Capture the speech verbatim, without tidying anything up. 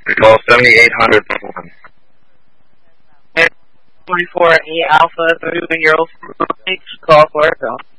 Call seventy-eight hundred. twenty-four A Alpha, thirty-one year old, call for it.